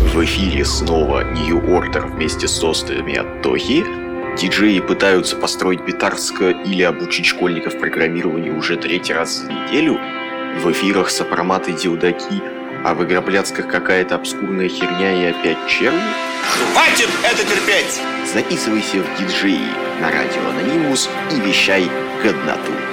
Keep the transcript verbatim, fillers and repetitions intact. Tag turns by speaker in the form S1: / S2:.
S1: В эфире снова New Order вместе с тостами от Тохи. Диджеи пытаются построить битарско или обучить школьников программированию уже третий раз за неделю. В эфирах сопроматы дилдаки, а в игроблядсках какая-то обскурная херня и опять черви.
S2: Хватит это терпеть!
S1: Записывайся в диджеи на радио Анонимус и вещай годноту.